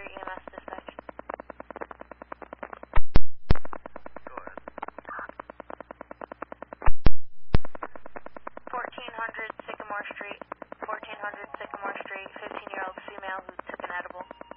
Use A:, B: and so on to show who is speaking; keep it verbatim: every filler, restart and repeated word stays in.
A: E M S dispatch.
B: Go ahead.
A: fourteen hundred Sycamore Street. fourteen hundred Sycamore Street. fifteen-year-old female who took an edible.